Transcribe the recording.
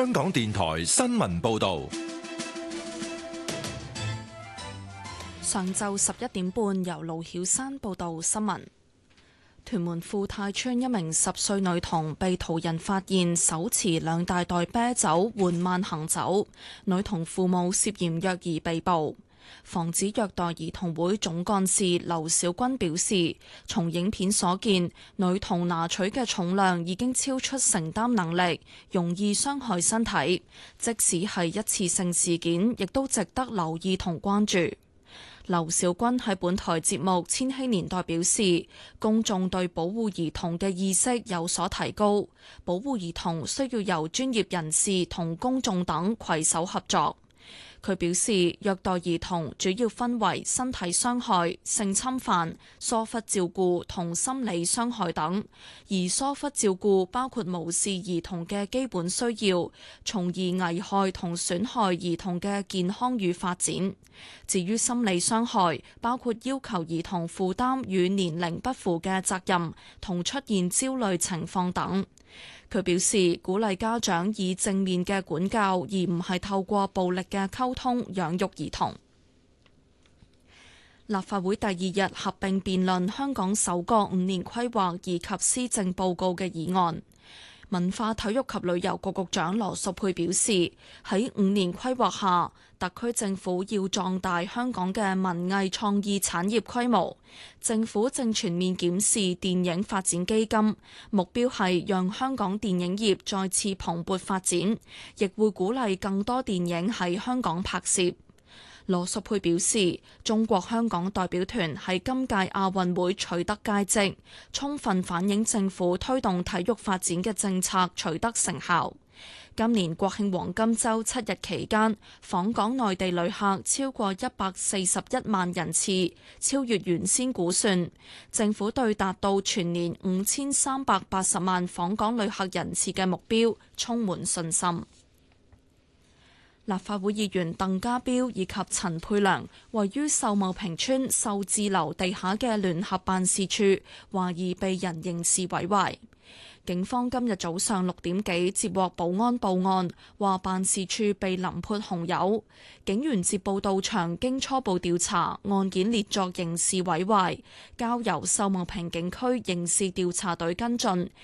香港電台新聞報道。 上晝11點半，由盧曉山報道新聞。屯門富泰村一名10歲女童被途人發現手持2大袋啤酒緩慢行走，女童父母涉嫌虐兒被捕。防止虐待兒童會總幹事劉小軍表示，從影片所見，女童拿取嘅重量已經超出承擔能力，容易傷害身體，即使係一次性事件，亦都值得留意同關注。劉小軍喺本台節目《千禧年代》表示，公眾對保護兒童嘅意識有所提高，保護兒童需要由專業人士同公眾等攜手合作。佢表示，虐待兒童主要分為身體傷害、性侵犯、疏忽照顧同心理傷害等，而疏忽照顧包括無視兒童嘅基本需要，從而危害同損害兒童嘅健康與發展。至於心理傷害，包括要求兒童負擔與年齡不符嘅責任，同出現焦慮情況等。佢表示，鼓勵家長以正面嘅管教，而唔係透過暴力嘅溝通養育兒童。立法會第2日合併辯論香港首個5年規劃以及施政報告嘅議案。文化體育及旅遊局局長羅淑佩表示，喺5年規劃下，特區政府要壯大香港嘅文藝創意產業規模。政府正全面檢視電影發展基金，目標係讓香港電影業再次蓬勃發展，亦會鼓勵更多電影喺香港拍攝。羅淑佩表示，中國香港代表團喺今屆亞運會取得佳績，充分反映政府推動體育發展嘅政策取得成效。今年國慶黃金週7日期間，訪港內地旅客超過141萬人次，超越原先估算。政府對達到全年5380萬訪港旅客人次嘅目標充滿信心。立法會議員鄧家彪以及陳沛良位於秀茂坪村秀智樓地下嘅聯合辦事處，懷疑被人刑事毀壞。警方今日早上6點幾接獲保安報案，話辦事處被淋潑紅油。警員接報到場，經初步調查，案件列作刑事毀壞，交由秀茂坪警區刑事調查隊跟進，